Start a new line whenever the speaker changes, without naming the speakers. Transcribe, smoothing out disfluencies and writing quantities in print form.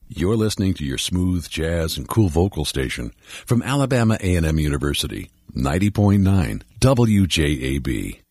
You're listening to your smooth jazz and cool vocal station from Alabama A&M University, 90.9 WJAB.